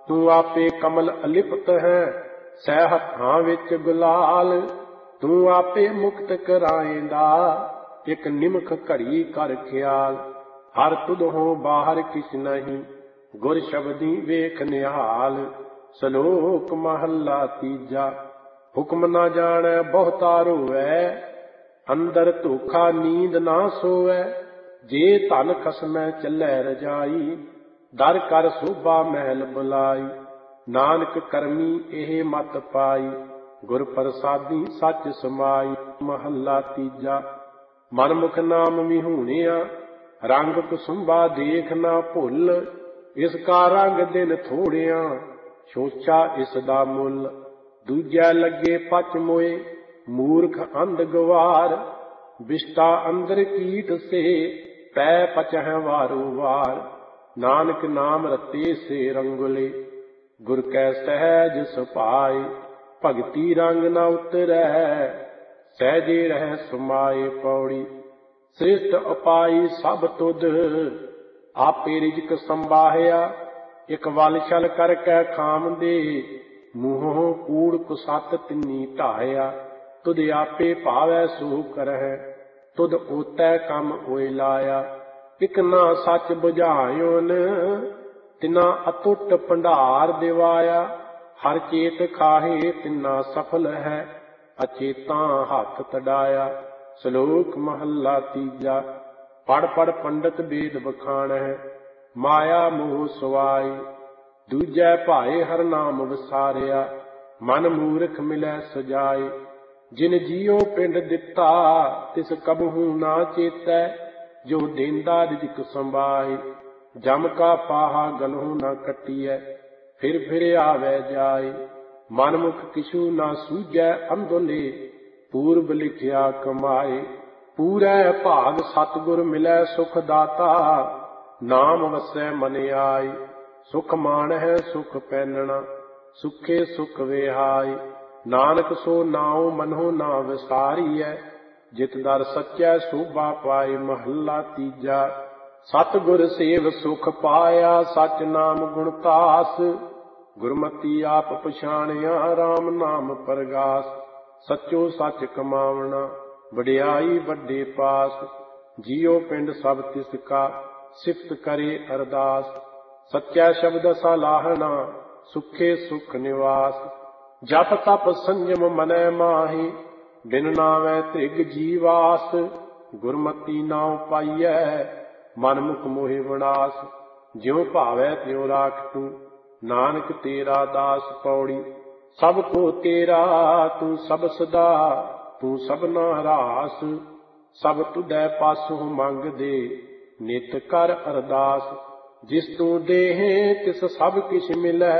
ਤੂੰ ਆਪੇ ਕਮਲ ਅਲਿਪਤ ਹੈ, ਸਹਿ ਹੱਥਾਂ ਵਿੱਚ ਗੁਲਾਲ। ਤੂੰ ਆਪੇ ਮੁਕਤ ਕਰਾਏਂਦਾ, ਇੱਕ ਨਿਮਖ ਘੜੀ ਕਰ ਖਿਆਲ। ਹਰ ਤੁਧੋਂ ਬਾਹਰ ਕਿਛ ਨਹੀਂ, ਗੁਰ ਸ਼ਬਦੀ ਵੇਖ ਨਿਹਾਲ। ਸ਼ਲੋਕ ਮਹੱਲਾ ਤੀਜਾ। ਹੁਕਮ ਨਾ ਜਾਣੈ ਬਹੁਤਾ ਰੋਵੈ, ਅੰਦਰ ਧੋਖਾ ਨੀਂਦ ਨਾ ਸੋਵੈ। ਜੇ ਧਨ ਖਸਮੈ ਚੱਲੈ ਰਜਾਈ, ਦਰ ਕਰ ਸੋਭਾ ਮਹਿਲ ਬੁਲਾਈ। ਨਾਨਕ ਕਰਮੀ ਇਹ ਮਤ ਪਾਈ, ਗੁਰ ਪ੍ਰਸਾਦੀ ਸੱਚ ਸਮਾਈ। ਮਹੱਲਾ ਤੀਜਾ। ਮਨਮੁਖ ਨਾਮ ਵਿਹੂਣਿਆ, ਰੰਗ ਕੁਸੁੰਬਾ ਦੇਖ ਨਾ ਭੁੱਲ। ਇਸ ਕਾ ਰੰਗ ਦਿਨ ਥੋੜਿਆ, ਸੋਚਾ ਇਸ ਦਾ ਮੁੱਲ। ਦੂਜੈ ਲੱਗੇ ਪਚ ਮੋਏ, ਮੂਰਖ ਅੰਧ ਗਵਾਰ। ਬਿਸ਼ਟਾ ਅੰਦਰ ਕੀਟ ਸੇ, ਪੈ ਪਚਹਿ ਵਾਰੋ ਵਾਰ। ਨਾਨਕ ਨਾਮ ਰਤੇ ਸੇ ਰੰਗੁਲੇ, ਗੁਰ ਕੈ ਸਹਿਜ ਸੁਭਾਏ। ਭਗਤੀ ਰੰਗ ਨ ਉਤਰੈ, ਸਹਿਜੇ ਰਹਿ ਸਮਾਏ। ਪੌੜੀ। ਸ੍ਰਿਸ਼ਟ ਉਪਾਈ ਸਭ ਤੁਧ, ਆਪੇ ਰਿਜਕ ਸੰਬਾਹਿਆ। ਇਕ ਵਲ ਛਲ ਕਰਕੇ ਖਾਮ ਦੇ, ਮੂੰਹੋਂ ਕੂੜ ਕੁਸੱਤ ਤਿੰਨੀ ਢਾਹਿਆ। ਤੁਧ ਆਪੇ ਭਾਵੈ ਸੋ ਕਰਹਿ, ਤੁਧ ਓਤੈ ਕੰਮ ਹੋਇ ਲਾਇਆ। ਇਕ ਨਾ ਸੱਚ ਬੁਝਾਇਓਨ, ਤਿਨਾ ਅਤੁੱਟ ਭੰਡਾਰ ਦਿਵਾਇਆ। ਹਰ ਚੇਤ ਖਾਹੇ ਤਿਨਾ ਸਫਲ ਹੈ, ਅਚੇਤਾਂ ਹੱਥ ਤਡਾਇਆ। ਸ਼ਲੋਕ ਮਹੱਲਾ ਤੀਜਾ। ਪੜ ਪੜ ਪੰਡਤ ਬੇਦ ਬਖਾਣਹਿ, ਮਾਇਆ ਮੋਹ ਸੁਆਈ। ਦੂਜੈ ਭਾਏ ਹਰ ਨਾਮ ਵਿਸਾਰਿਆ, ਮਨ ਮੂਰਖ ਮਿਲੈ ਸਜਾਏ। ਜਿਨ ਜੀਉ ਪਿੰਡ ਦਿੱਤਾ, ਤਿਸ ਕਬਹੂ ਨਾ ਚੇਤੈ। ਜੋ ਦੇਂਦਾ ਰਿਜਕ ਸੰਭਾਏ, ਜਮ ਕਾ ਪਾਹਾ ਗਲਹੁ ਨਾ ਕੱਟੀਐ। ਫਿਰ ਫਿਰ ਆਵੈ ਜਾਏ, ਮਨਮੁਖ ਕਿਛੂ ਨਾ ਸੂਝੈ ਅੰਧੋਲੇ। ਪੂਰਬ ਲਿਖਿਆ ਕਮਾਏ, ਪੂਰੈ ਭਾਗ ਸਤਿਗੁਰ ਮਿਲੈ ਸੁਖ ਦਾਤਾ। ਨਾਮ ਵਸੈ ਮਨ ਆਈ, ਸੁਖ ਮਾਣਹਿ ਸੁਖ ਪੈਨਣਾ। ਸੁਖੇ ਸੁਖ ਵਿਹਾਈ, ਨਾਨਕ ਸੋ ਨਾਉ ਮਨਹੁ ਨਾ ਵਿਸਾਰੀਐ। ਜਿਤ ਦਰ ਸੱਚੈ ਸੋਭਾ ਪਾਏ। ਮਹੱਲਾ ਤੀਜਾ। ਸਤਿਗੁਰ ਸੇਵ ਸੁਖ ਪਾਇਆ, ਸਚ ਨਾਮ ਗੁਣਤਾਸ। ਗੁਰਮਤੀ ਆਪ ਪਛਾਣਿਆ, RAM ਨਾਮ ਪਰਗਾਸ। ਸੱਚੋ ਸੱਚ ਕਮਾਵਣਾ, ਵਡਿਆਈ ਵੱਡੇ ਪਾਸ। ਜੀਉ ਪਿੰਡ ਸਭ ਤਿਸ ਕਾ, ਸਿਫਤ ਕਰੇ ਅਰਦਾਸ। ਸੱਚੈ ਸ਼ਬਦ ਸਲਾਹਣਾ, ਸੁਖੇ ਸੁਖ ਨਿਵਾਸ। ਜਪ ਤਪ ਸੰਜਮ ਮਨੈ ਮਾਹੀ, ਬਿਨ ਨਾਵੈ ਤ੍ਰਿਗ ਜੀਵਾਸ। ਗੁਰਮਤੀ ਨਾਉ ਪਾਈਐ, ਮਨਮੁਖ ਮੋਹਿ ਵਿਨਾਸ਼। ਜਿਉ ਭਾਵੈ ਤਿਉ ਰਾਖ ਤੂੰ, ਨਾਨਕ ਤੇਰਾ ਦਾਸ। ਪੌੜੀ। ਸਭ ਕੋ ਤੇਰਾ ਤੂੰ ਸਭ ਸਦਾ, ਤੂੰ ਸਭਨਾ ਰਾਸ। ਸਭ ਤੁਧੈ ਪਾਸੋਂ ਮੰਗਦੇ, ਨਿਤ ਕਰ ਅਰਦਾਸ। ਜਿਸ ਤੂੰ ਦੇਹੇ ਤਿਸ ਸਭ ਕਿਛ ਮਿਲੈ,